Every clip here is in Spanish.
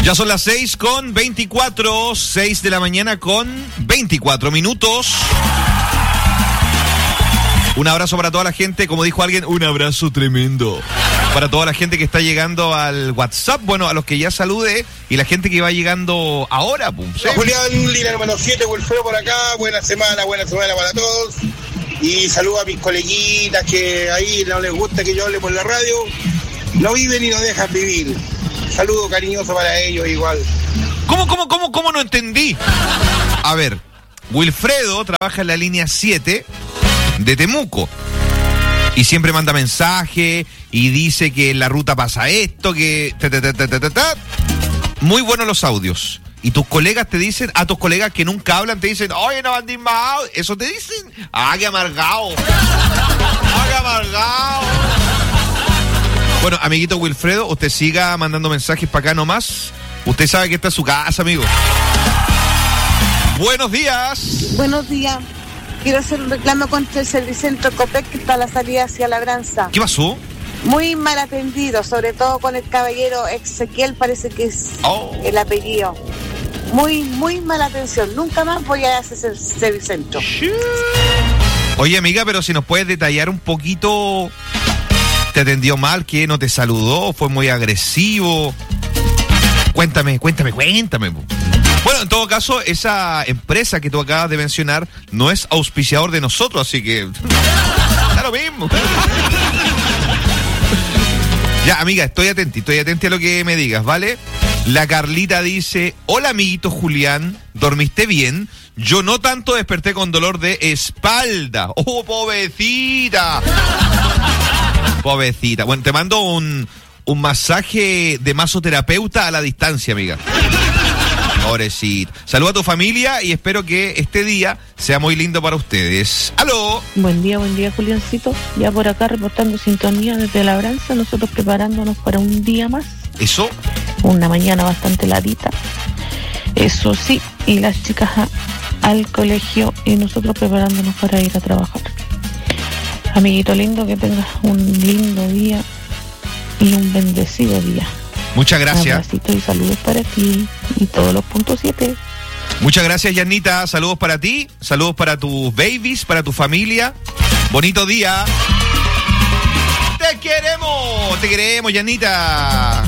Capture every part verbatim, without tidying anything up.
Ya son las seis con veinticuatro, seis de la mañana con veinticuatro minutos. Un abrazo para toda la gente, como dijo alguien, un abrazo tremendo. Para toda la gente que está llegando al WhatsApp, bueno, a los que ya saludé y la gente que va llegando ahora. Pum, ¿sí? Julián, Lina número siete, Wilfredo por acá, buena semana, buena semana para todos. Y saludo a mis coleguitas que ahí no les gusta que yo hable por la radio. No viven y no dejan vivir. Saludo cariñoso para ellos igual. ¿Cómo, cómo, cómo, cómo no entendí? A ver, Wilfredo trabaja en la línea siete de Temuco y siempre manda mensaje y dice que en la ruta pasa esto, que... Ta, ta, ta, ta, ta, ta, ta. Muy buenos los audios. Y tus colegas te dicen, a tus colegas que nunca hablan, te dicen, oye, no mandís más audio. ¿Eso te dicen? ¡Ah, qué amargado! ¡Ah, qué amargado! Bueno, amiguito Wilfredo, usted siga mandando mensajes para acá nomás. Usted sabe que esta es su casa, amigo. Buenos días. Buenos días. Quiero hacer un reclamo contra el Servicentro Copec que está a la salida hacia Labranza. ¿Qué pasó? Muy mal atendido, sobre todo con el caballero Ezequiel, parece que es oh. el apellido. Muy, muy mala atención. Nunca más voy a hacer ese Servicentro. Oye, amiga, pero si nos puedes detallar un poquito... ¿Te atendió mal? ¿Qué? ¿No te saludó? ¿Fue muy agresivo? Cuéntame, cuéntame, cuéntame. Bueno, en todo caso, esa empresa que tú acabas de mencionar no es auspiciador de nosotros, así que... da lo mismo. Ya, amiga, estoy atento, estoy atento a lo que me digas, ¿vale? La Carlita dice, hola, amiguito Julián, ¿dormiste bien? Yo no tanto, desperté con dolor de espalda. ¡Oh, pobrecita! Pobrecita. Bueno, te mando un, un masaje de masoterapeuta a la distancia, amiga. Pobrecita. Saluda a tu familia y espero que este día sea muy lindo para ustedes. ¡Aló! Buen día, buen día, Juliancito. Ya por acá reportando sintonía desde Labranza, nosotros preparándonos para un día más. ¿Eso? Una mañana bastante heladita. Eso sí, y las chicas a, al colegio y nosotros preparándonos para ir a trabajar. Amiguito lindo, que tengas un lindo día y un bendecido día. Muchas gracias. Un abracito y saludos para ti y todos los puntos siete. Muchas gracias, Yanita. Saludos para ti, saludos para tus babies, para tu familia. Bonito día. Te queremos, te queremos, Yanita.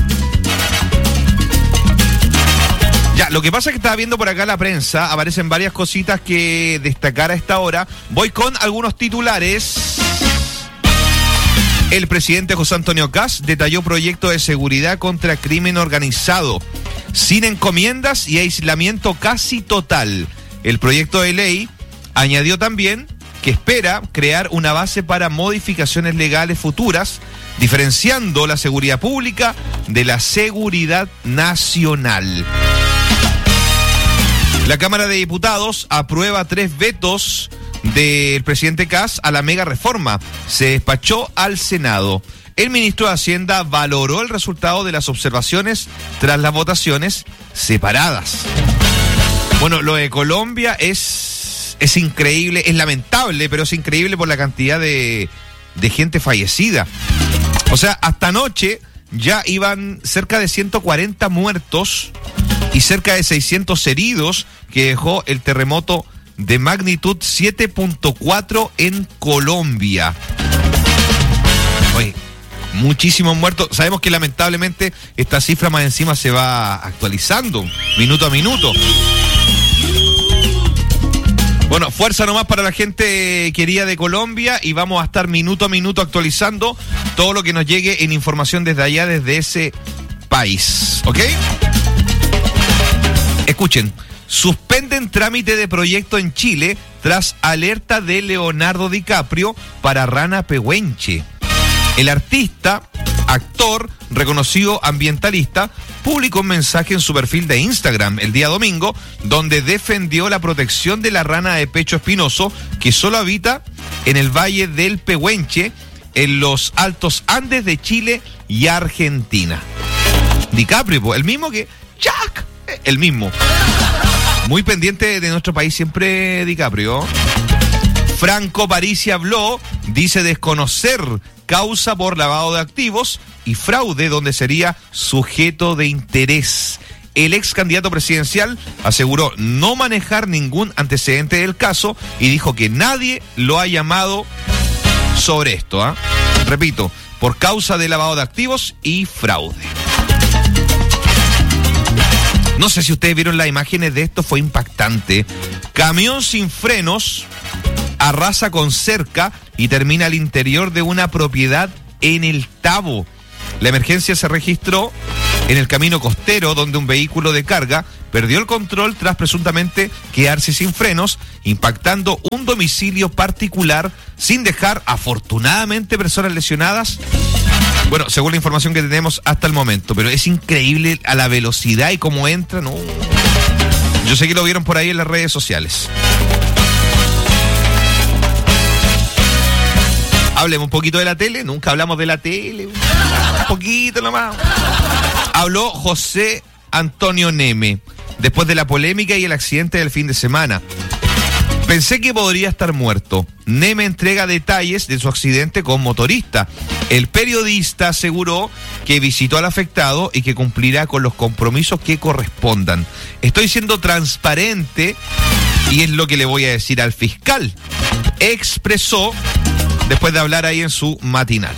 Ya, lo que pasa es que estaba viendo por acá la prensa, aparecen varias cositas que destacar a esta hora. Voy con algunos titulares. El presidente José Antonio Kast detalló proyecto de seguridad contra crimen organizado, sin encomiendas y aislamiento casi total. El proyecto de ley añadió también que espera crear una base para modificaciones legales futuras, diferenciando la seguridad pública de la seguridad nacional. La Cámara de Diputados aprueba tres vetos del presidente Kast a la mega reforma. Se despachó al Senado. El ministro de Hacienda valoró el resultado de las observaciones tras las votaciones separadas. Bueno, lo de Colombia es, es increíble, es lamentable, pero es increíble por la cantidad de, de gente fallecida. O sea, hasta anoche ya iban cerca de ciento cuarenta muertos y cerca de seiscientos heridos que dejó el terremoto de magnitud siete punto cuatro en Colombia. Oye, muchísimos muertos. Sabemos que lamentablemente esta cifra más encima se va actualizando minuto a minuto. Bueno, fuerza nomás para la gente querida de Colombia y vamos a estar minuto a minuto actualizando todo lo que nos llegue en información desde allá, desde ese país. ¿Ok? Escuchen. Suspenden trámite de proyecto en Chile tras alerta de Leonardo DiCaprio para Rana Pehuenche. El artista, actor, reconocido ambientalista, publicó un mensaje en su perfil de Instagram el día domingo donde defendió la protección de la rana de pecho espinoso que solo habita en el Valle del Pehuenche, en los Altos Andes de Chile y Argentina. DiCaprio, el mismo que Jack, el mismo. Muy pendiente de nuestro país siempre DiCaprio. Franco Parisi habló, dice desconocer causa por lavado de activos y fraude donde sería sujeto de interés. El ex candidato presidencial aseguró no manejar ningún antecedente del caso y dijo que nadie lo ha llamado sobre esto, ¿eh? Repito, por causa de lavado de activos y fraude. No sé si ustedes vieron las imágenes de esto, fue impactante. Camión sin frenos arrasa con cerca y termina al interior de una propiedad en el Tabo. La emergencia se registró en el camino costero, donde un vehículo de carga perdió el control tras presuntamente quedarse sin frenos, impactando un domicilio particular sin dejar, afortunadamente, personas lesionadas. Bueno, según la información que tenemos hasta el momento, pero es increíble a la velocidad y cómo entran. No. Yo sé que lo vieron por ahí en las redes sociales. Hablemos un poquito de la tele, nunca hablamos de la tele, un poquito nomás. Habló José Antonio Neme, después de la polémica y el accidente del fin de semana. Pensé que podría estar muerto. Neme entrega detalles de su accidente con motorista. El periodista aseguró que visitó al afectado y que cumplirá con los compromisos que correspondan. Estoy siendo transparente y es lo que le voy a decir al fiscal. Expresó después de hablar ahí en su matinal.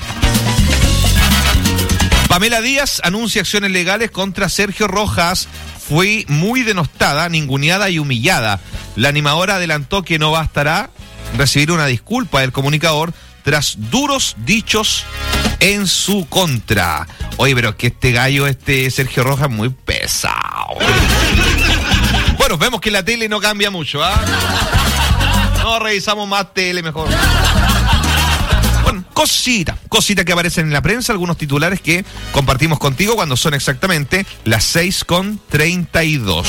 Pamela Díaz anuncia acciones legales contra Sergio Rojas. Fue muy denostada, ninguneada y humillada. La animadora adelantó que no bastará recibir una disculpa del comunicador tras duros dichos en su contra. Oye, pero es que este gallo, este Sergio Rojas, es muy pesado. Bueno, vemos que la tele no cambia mucho, ¿ah? ¿eh? No revisamos más tele mejor. Bueno, cositas, cositas que aparecen en la prensa, algunos titulares que compartimos contigo cuando son exactamente las seis con treinta y dos.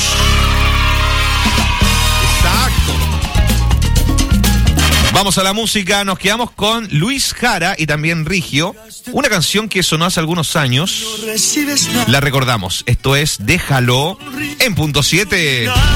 Exacto. Vamos a la música, nos quedamos con Luis Jara y también Rigio, una canción que sonó hace algunos años. La recordamos, esto es Déjalo en punto siete.